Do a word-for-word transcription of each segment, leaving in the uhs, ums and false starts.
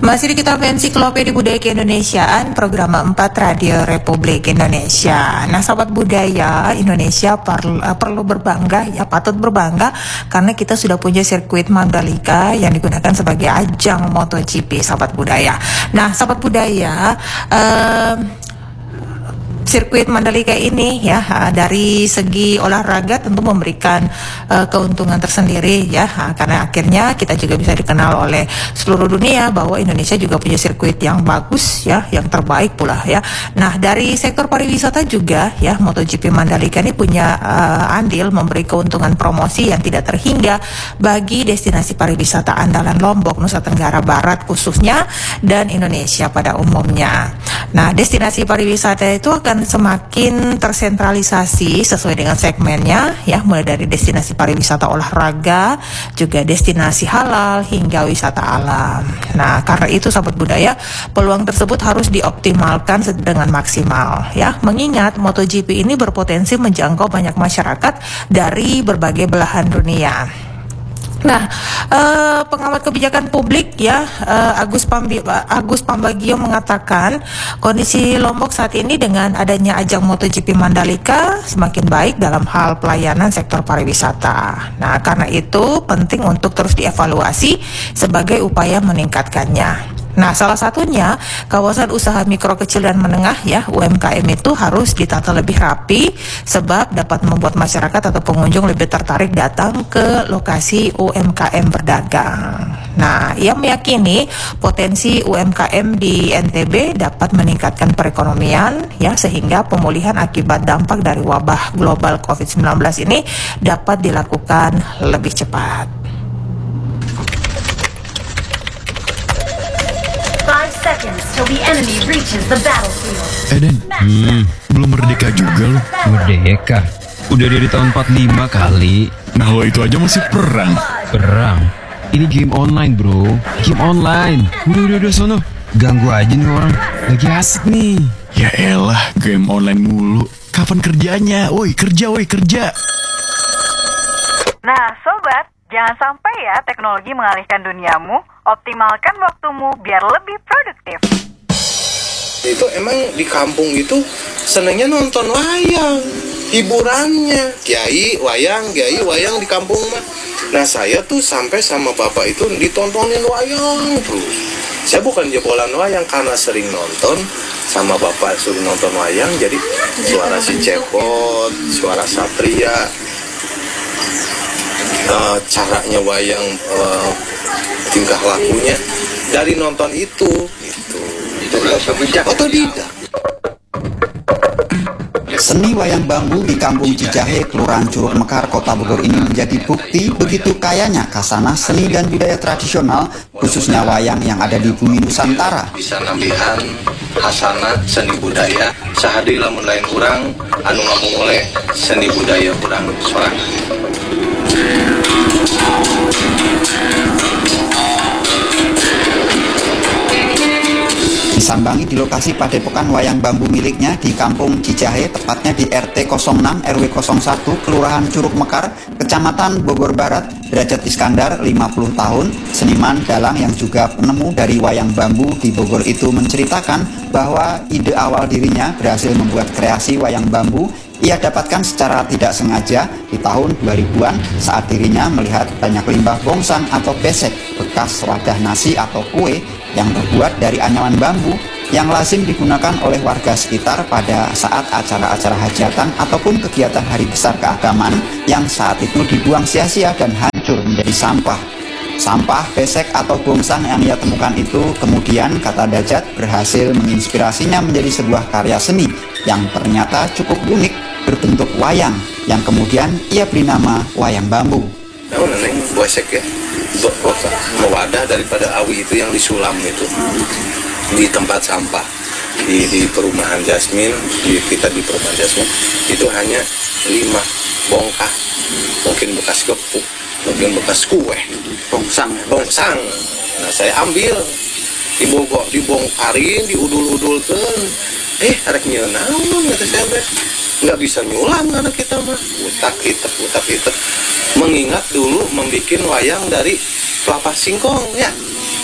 Masih di Kitab Ensiklopedia Budaya Keindonesiaan, program empat Radio Republik Indonesia. Nah, sahabat budaya Indonesia perlu, perlu berbangga, ya patut berbangga karena kita sudah punya sirkuit Mandalika yang digunakan sebagai ajang MotoGP, sahabat budaya. Nah, sahabat budaya, eh, sirkuit Mandalika ini ya dari segi olahraga tentu memberikan uh, keuntungan tersendiri ya, karena akhirnya kita juga bisa dikenal oleh seluruh dunia bahwa Indonesia juga punya sirkuit yang bagus ya, yang terbaik pula ya. Nah, dari sektor pariwisata juga ya, MotoGP Mandalika ini punya uh, andil memberi keuntungan promosi yang tidak terhingga bagi destinasi pariwisata andalan Lombok, Nusa Tenggara Barat khususnya, dan Indonesia pada umumnya. Nah, destinasi pariwisata itu akan semakin tersentralisasi sesuai dengan segmennya ya, mulai dari destinasi pariwisata olahraga, juga destinasi halal hingga wisata alam. Nah, karena itu sahabat budaya, peluang tersebut harus dioptimalkan dengan maksimal ya, mengingat MotoGP ini berpotensi menjangkau banyak masyarakat dari berbagai belahan dunia. Nah, eh, pengamat kebijakan publik ya, eh, Agus Pambi, Agus Pambagio mengatakan kondisi Lombok saat ini dengan adanya ajang MotoGP Mandalika semakin baik dalam hal pelayanan sektor pariwisata. Nah, karena itu penting untuk terus dievaluasi sebagai upaya meningkatkannya. Nah, salah satunya kawasan usaha mikro kecil dan menengah ya, U M K M itu harus ditata lebih rapi sebab dapat membuat masyarakat atau pengunjung lebih tertarik datang ke lokasi U M K M berdagang. Nah, ia meyakini potensi U M K M di N T B dapat meningkatkan perekonomian ya, sehingga pemulihan akibat dampak dari wabah global covid sembilan belas ini dapat dilakukan lebih cepat. Till the enemy reaches the battlefield. Eden, hmm, belum merdeka juga loh. Merdeka? Udah dari tahun empat puluh lima kali. Nah, lo itu aja masih perang. Perang? Ini game online bro, game online. Udah, udah, udah sono. Ganggu aja nih orang, lagi asik nih. Ya elah, game online mulu. Kapan kerjanya? Woi, kerja, woi, kerja. Nah, sobat, jangan sampai ya teknologi mengalihkan duniamu. Optimalkan waktumu biar lebih produktif. Itu emang di kampung itu senengnya nonton wayang, hiburannya kiai wayang, kiai wayang di kampung mah. Nah, saya tuh sampai sama bapak itu ditontonin wayang terus. Saya bukan jebolan wayang karena sering nonton sama bapak, suruh nonton wayang, jadi suara si Cepot, suara Satria, uh, caranya wayang, uh, tingkah lakunya dari nonton itu gitu. Otodidak. Seni wayang bambu di Kampung Cijahe, Kelurahan Curug Mekar, Kota Bogor ini menjadi bukti begitu kayanya kasanah seni dan budaya tradisional, khususnya wayang yang ada di bumi Nusantara. Bisa nambihan hasanah seni budaya sahadi lamun lain urang anu ngamumule seni budaya urang sorangan. Disambangi di lokasi padepokan wayang bambu miliknya di Kampung Cijahe, tepatnya di R T nol enam R W nol satu Kelurahan Curug Mekar, Kecamatan Bogor Barat. Derajat Iskandar, lima puluh tahun, seniman dalang yang juga penemu dari wayang bambu di Bogor itu menceritakan bahwa ide awal dirinya berhasil membuat kreasi wayang bambu ia dapatkan secara tidak sengaja di tahun dua ribuan saat dirinya melihat banyak limbah bongsang atau besek bekas wadah nasi atau kue yang terbuat dari anyaman bambu yang lazim digunakan oleh warga sekitar pada saat acara-acara hajatan ataupun kegiatan hari besar keagamaan yang saat itu dibuang sia-sia dan hancur menjadi sampah. Sampah, besek atau bongsang yang ia temukan itu kemudian, kata Dajat, berhasil menginspirasinya menjadi sebuah karya seni yang ternyata cukup unik berbentuk wayang yang kemudian ia beri nama wayang bambu. Tahu neneng besek ya? Wadah daripada awi itu yang disulam itu di tempat sampah di, di perumahan Jasmine, di, kita di perumahan Jasmine itu hanya lima bongkah, mungkin bekas gepuk, mungkin bekas kue, bongsang, bongsang. Nah, saya ambil, dibongkok, dibongkarin, diudul-udulkan, eh arek nyenaun kata saya, nggak bisa nyulam anak kita mah, utak itek, utak itek. Mengingat dulu membikin wayang dari kelapa singkong ya.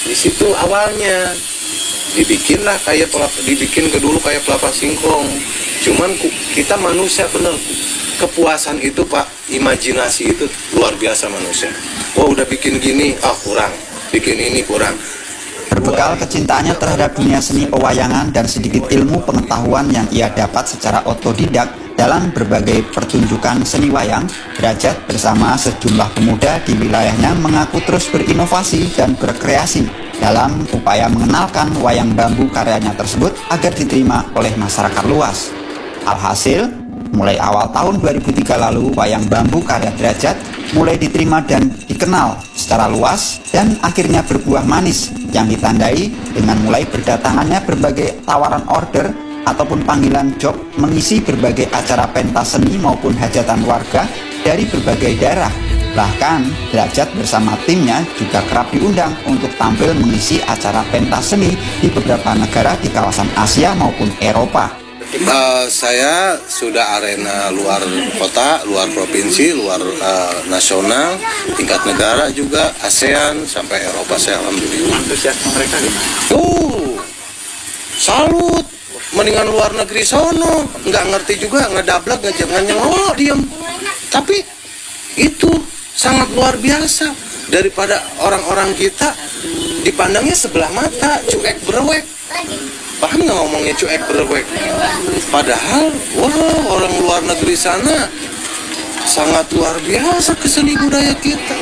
Di situ awalnya dibikinlah kayak pelapa, dibikin ke dulu kayak pelapa singkong. Cuman kita manusia bener, kepuasan itu Pak, imajinasi itu luar biasa manusia. Wah udah bikin gini, ah kurang, bikin ini kurang. Berbekal kecintaannya terhadap dunia seni pewayangan dan sedikit ilmu pengetahuan yang ia dapat secara otodidak dalam berbagai pertunjukan seni wayang, Derajat bersama sejumlah pemuda di wilayahnya mengaku terus berinovasi dan berkreasi dalam upaya mengenalkan wayang bambu karyanya tersebut agar diterima oleh masyarakat luas. Alhasil, mulai awal tahun dua ribu tiga lalu, wayang bambu karya Derajat mulai diterima dan dikenal secara luas dan akhirnya berbuah manis yang ditandai dengan mulai berdatangannya berbagai tawaran order ataupun panggilan job mengisi berbagai acara pentas seni maupun hajatan warga dari berbagai daerah. Bahkan Derajat bersama timnya juga kerap diundang untuk tampil mengisi acara pentas seni di beberapa negara di kawasan Asia maupun Eropa. Uh, saya sudah arena luar kota, luar provinsi, luar uh, nasional, tingkat negara juga, ASEAN sampai Eropa. Saya alhamdulillah. Antusiasme mereka gimana? Uh, salut. Mendingan luar negeri sono, nggak ngerti juga, ngedablak, nggak nyelok, diem. Tapi itu sangat luar biasa daripada orang-orang kita dipandangnya sebelah mata, cuek berwek. Paham nggak ngomongnya cuek berwek? Padahal, wah orang luar negeri sana sangat luar biasa keseni budaya kita.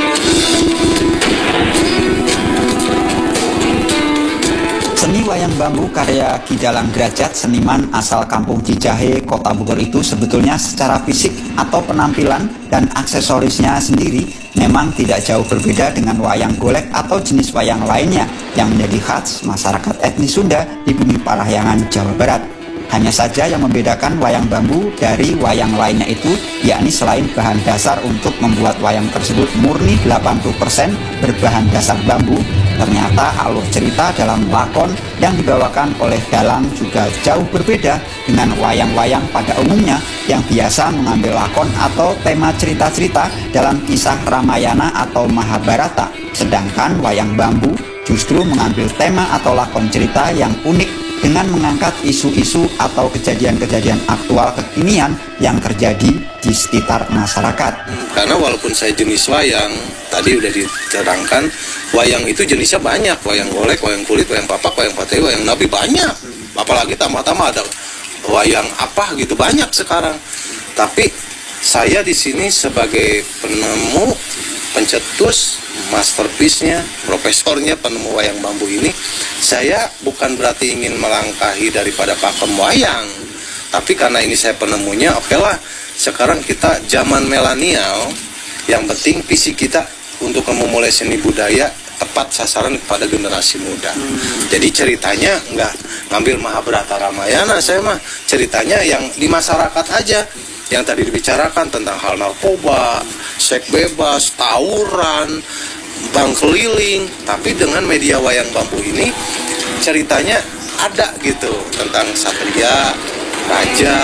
Seni wayang bambu karya Ki Dalang Derajat, seniman asal Kampung Cijahe, Kota Bogor itu sebetulnya secara fisik atau penampilan dan aksesorisnya sendiri memang tidak jauh berbeda dengan wayang golek atau jenis wayang lainnya yang menjadi khas masyarakat etnis Sunda di bumi Parahyangan, Jawa Barat. Hanya saja yang membedakan wayang bambu dari wayang lainnya itu yakni selain bahan dasar untuk membuat wayang tersebut murni delapan puluh persen berbahan dasar bambu, ternyata alur cerita dalam lakon yang dibawakan oleh Dalang juga jauh berbeda dengan wayang-wayang pada umumnya yang biasa mengambil lakon atau tema cerita-cerita dalam kisah Ramayana atau Mahabharata. Sedangkan wayang bambu justru mengambil tema atau lakon cerita yang unik dengan mengangkat isu-isu atau kejadian-kejadian aktual kekinian yang terjadi di sekitar masyarakat. Karena walaupun saya jenis wayang, tadi udah diterangkan, wayang itu jenisnya banyak. Wayang golek, wayang kulit, wayang papak, wayang patei, wayang nabi, banyak. Apalagi tambah-tambah ada wayang apa gitu, banyak sekarang. Tapi saya di sini sebagai penemu, pencetus, masterpiece-nya, profesornya penemu wayang bambu ini, saya bukan berarti ingin melangkahi daripada pakem wayang, tapi karena ini saya penemunya, oke lah, sekarang kita zaman milenial, yang penting visi kita untuk memulai seni budaya tepat sasaran kepada generasi muda. Hmm. Jadi ceritanya nggak ngambil Mahabharata Ramayana, saya mah ceritanya yang di masyarakat aja, yang tadi dibicarakan tentang hal narkoba, seks bebas, tawuran, bank keliling, tapi dengan media wayang bambu ini ceritanya ada gitu tentang satria, raja.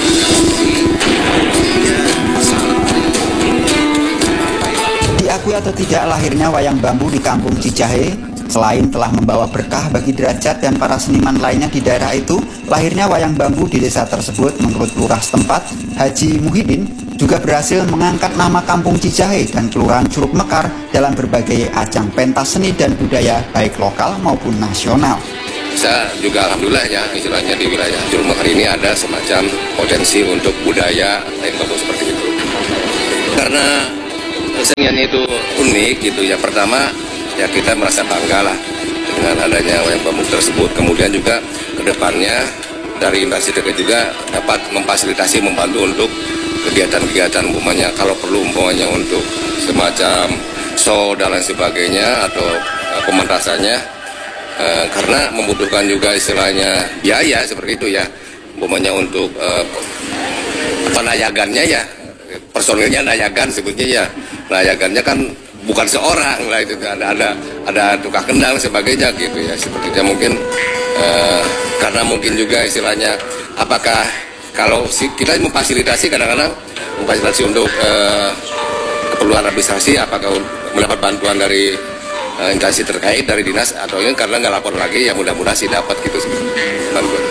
Diakui atau tidak lahirnya wayang bambu di Kampung Cijahe, selain telah membawa berkah bagi Derajat dan para seniman lainnya di daerah itu, lahirnya wayang bambu di desa tersebut menurut lurah setempat, Haji Muhyiddin, juga berhasil mengangkat nama Kampung Cijahe dan Kelurahan Curug Mekar dalam berbagai ajang pentas seni dan budaya baik lokal maupun nasional. Saya juga alhamdulillah ya, istilahnya di wilayah Curug Mekar ini ada semacam potensi untuk budaya lain bambu seperti itu. Karena kesenian itu unik gitu ya. Pertama ya kita merasa bangga lah dengan adanya wayang bambu tersebut. Kemudian juga kedepannya dari instansi terkait juga dapat memfasilitasi, membantu untuk kegiatan-kegiatan umpamanya kalau perlu umpamanya untuk semacam show dan lain sebagainya atau uh, pementasannya uh, karena membutuhkan juga istilahnya biaya seperti itu ya, umpamanya untuk uh, penayagannya ya, personilnya nayagan sebutnya ya, nayagannya kan bukan seorang lah itu kan, ada ada ada tukang kendang sebagainya gitu ya, sepertinya mungkin uh, karena mungkin juga istilahnya apakah kalau kita memfasilitasi kadang-kadang memfasilitasi untuk uh, keperluan administrasi, apakah mendapat bantuan dari uh, instansi terkait dari dinas atau ini karena nggak lapor lagi, ya mudah-mudahan sih dapat gitu sih.